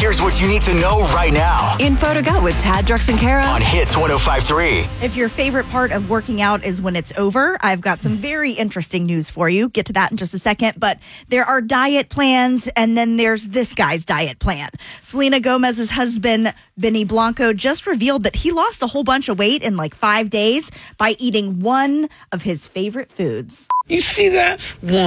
Here's what you need to know right now. Info to go with Tad, Drex, and Kara on Hits 105.3. If your favorite part of working out is when it's over, I've got some very interesting news for you. Get to that in just a second. But there are diet plans, and then there's this guy's diet plan. Selena Gomez's husband, Benny Blanco, just revealed that he lost a whole bunch of weight in like 5 days by eating one of his favorite foods. You see that?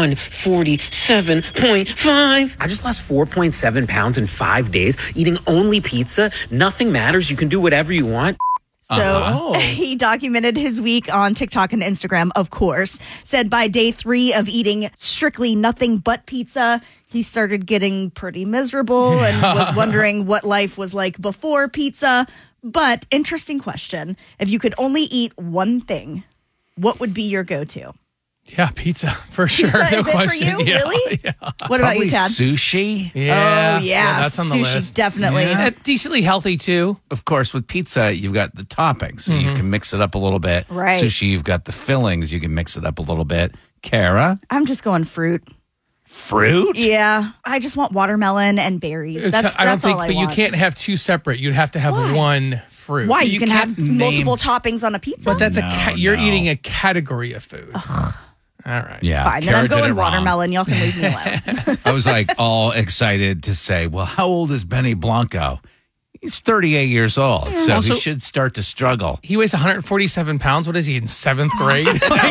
147.5. I just lost 4.7 pounds in 5 days eating only pizza. Nothing matters. You can do whatever you want. So he documented his week on TikTok and Instagram, of course. Said by day 3 of eating strictly nothing but pizza, he started getting pretty miserable and was wondering what life was like before pizza. But interesting question. If you could only eat one thing, what would be your go-to? Yeah, pizza, for sure. Pizza, no is question. It for you? Yeah, Really? Yeah. What about you, Tad? Sushi? Yeah. Oh, yeah. That's on the Sushi, list. definitely. Yeah. Decently healthy, too. Of course, with pizza, you've got the toppings, so you can mix it up a little bit. Right. Sushi, you've got the fillings, you can mix it up a little bit. Kara? I'm just going fruit. Fruit? Yeah. I just want watermelon and berries. That's I don't think, all I but want. you can't have two separate. You'd have to have Why? one fruit. Why? You You can can't have multiple toppings on a pizza? But that's you're No. eating a category of food. All right. Yeah. Fine, then Kara I'm did it going wrong. watermelon. Y'all can leave me alone. I was like all excited to say, well, how old is Benny Blanco? He's 38 years old, so Also- he should start to struggle. He weighs 147 pounds. What is he, in 7th grade?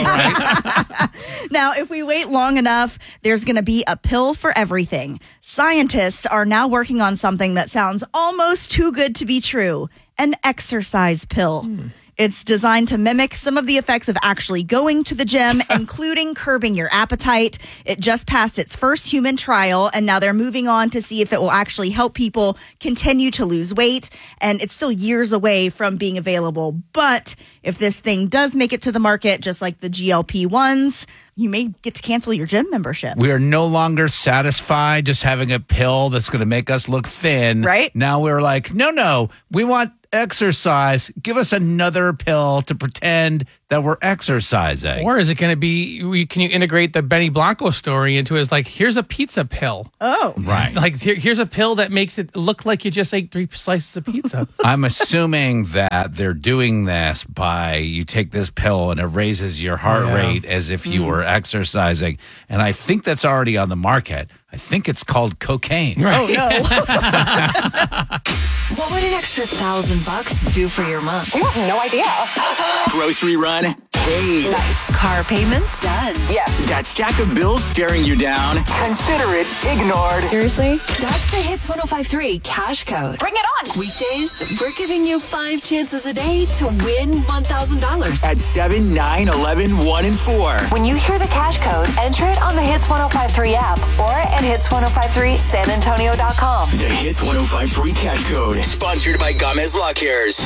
Now, if we wait long enough, there's going to be a pill for everything. Scientists are now working on something that sounds almost too good to be true, an exercise pill. It's designed to mimic some of the effects of actually going to the gym, including curbing your appetite. It just passed its first human trial, and now they're moving on to see if it will actually help people continue to lose weight. And it's still years away from being available. But if this thing does make it to the market, just like the GLP-1s, you may get to cancel your gym membership. We are no longer satisfied just having a pill that's going to make us look thin. Right. Now we're like, no, we want exercise. Give us another pill to pretend that we're exercising. Or is it going to be, can you integrate the Benny Blanco story into it as like, here's a pizza pill. Oh. Right. Like, here's a pill that makes it look like you just ate 3 slices of pizza. I'm assuming that they're doing this by you take this pill and it raises your heart rate as if you were exercising. And I think that's already on the market. I think it's called cocaine. Oh, no. What would an extra $1,000 do for your month? No idea. Grocery run paid. Nice. Car payment? Done. Yes. That stack of bills staring you down. Consider it ignored. Seriously? That's the Hits 105.3 cash code. Bring it on. Weekdays, we're giving you 5 chances a day to win $1,000. At 7, 9, 11, 1, and 4. When you hear the cash code, enter it on the Hits 105.3 app or at hits1053sanantonio.com. The Hits 105.3 cash code. Sponsored by Gomez Law Cares.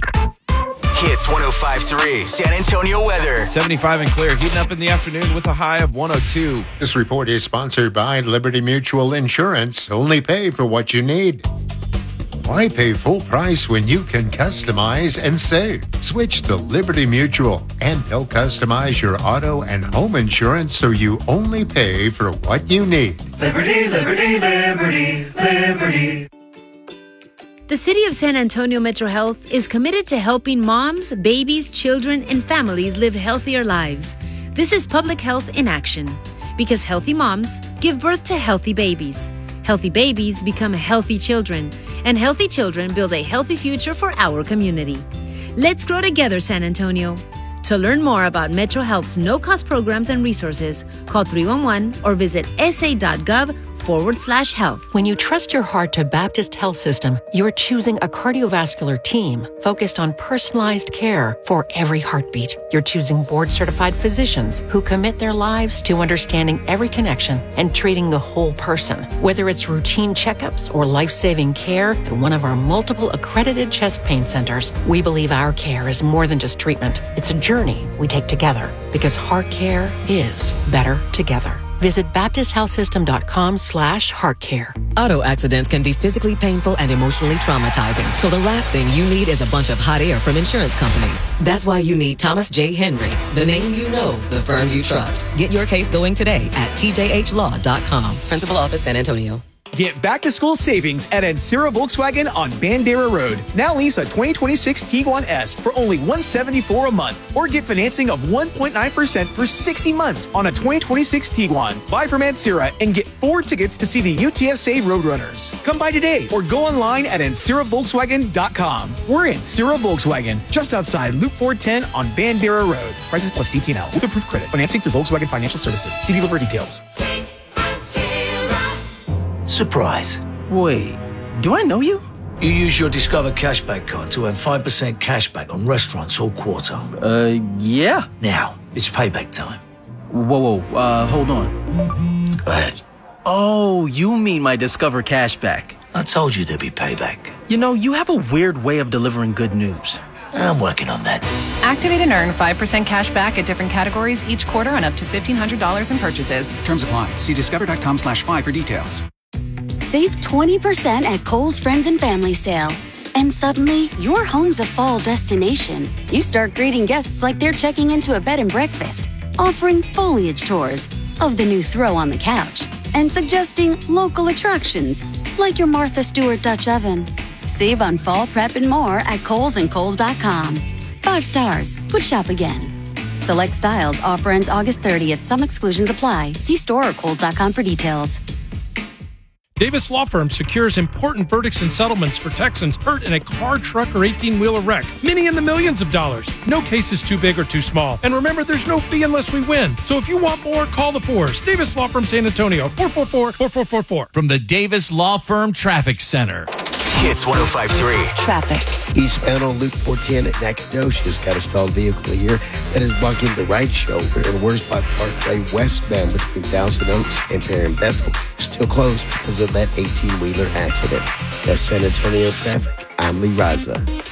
Hits 105.3 San Antonio weather. 75 and clear, heating up in the afternoon with a high of 102. This report is sponsored by Liberty Mutual Insurance. Only pay for what you need. Why pay full price when you can customize and save? Switch to Liberty Mutual and they'll customize your auto and home insurance so you only pay for what you need. Liberty, liberty, liberty, liberty. The City of San Antonio Metro Health is committed to helping moms, babies, children, and families live healthier lives. This is public health in action. Because healthy moms give birth to healthy babies. Healthy babies become healthy children. And healthy children build a healthy future for our community. Let's grow together, San Antonio. To learn more about Metro Health's no-cost programs and resources, call 311 or visit sa.gov/health. When you trust your heart to Baptist Health System, you're choosing a cardiovascular team focused on personalized care for every heartbeat. You're choosing board-certified physicians who commit their lives to understanding every connection and treating the whole person. Whether it's routine checkups or life-saving care at one of our multiple accredited chest pain centers, we believe our care is more than just treatment. It's a journey we take together because heart care is better together. Visit BaptistHealthSystem.com/heartcare. Auto accidents can be physically painful and emotionally traumatizing. So the last thing you need is a bunch of hot air from insurance companies. That's why you need Thomas J. Henry, the name you know, the firm you trust. Get your case going today at tjhlaw.com. Principal Office, San Antonio. Get back-to-school savings at Ancira Volkswagen on Bandera Road. Now lease a 2026 Tiguan S for only $174 a month, or get financing of 1.9% for 60 months on a 2026 Tiguan. Buy from Ancira and get 4 tickets to see the UTSA Roadrunners. Come by today or go online at AnciraVolkswagen.com. We're Ancira Volkswagen, just outside Loop 410 on Bandera Road. Prices plus DTNL with approved credit. Financing through Volkswagen Financial Services. See dealer for details. Surprise. Wait, do I know you? You use your Discover Cashback card to earn 5% cashback on restaurants all quarter. Yeah. Now, it's payback time. Whoa, hold on. Go ahead. Oh, you mean my Discover Cashback. I told you there'd be payback. You know, you have a weird way of delivering good news. I'm working on that. Activate and earn 5% cash back at different categories each quarter on up to $1,500 in purchases. Terms apply. See discover.com/5 for details. Save 20% at Kohl's Friends and Family Sale. And suddenly, your home's a fall destination. You start greeting guests like they're checking into a bed and breakfast, offering foliage tours of the new throw on the couch, and suggesting local attractions like your Martha Stewart Dutch oven. Save on fall prep and more at Kohl's and Kohl's.com. 5 stars. Would shop again. Select styles. Offer ends August 30th. Some exclusions apply. See store or Kohl's.com for details. Davis Law Firm secures important verdicts and settlements for Texans hurt in a car, truck, or 18-wheeler wreck. Many in the millions of dollars. No case is too big or too small. And remember, there's no fee unless we win. So if you want more, call the Fours. Davis Law Firm San Antonio, 444-4444. From the Davis Law Firm Traffic Center. Hits 105.3. Traffic. Eastbound on Loop 410 at Nacogdoches got a stalled vehicle here that is blocking the right shoulder, and Worspot Parkway westbound between Thousand Oaks and Perrin Bethel still closed because of that 18-wheeler accident. That's San Antonio traffic. I'm Lee Raza.